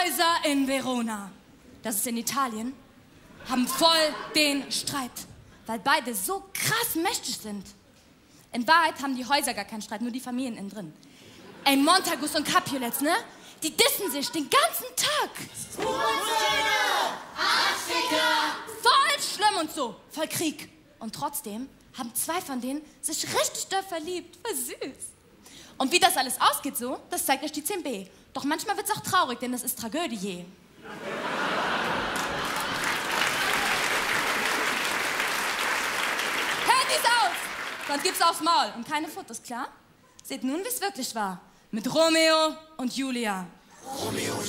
Häuser in Verona, das ist in Italien, haben voll den Streit, weil beide so krass mächtig sind. In Wahrheit haben die Häuser gar keinen Streit, nur die Familien innen drin. Ey, Montagus und Capulets, ne? Die dissen sich den ganzen Tag. Voll schlimm und so, voll Krieg. Und trotzdem haben 2 von denen sich richtig doll verliebt. Voll süß. Und wie das alles ausgeht so, das zeigt euch die 10b. Doch manchmal wird's auch traurig, denn das ist Tragödie. Handys aus! Sonst gibt's aufs Maul. Und keine Fotos, klar? Seht nun, wie's wirklich war. Mit Romeo und Julia. Romeo und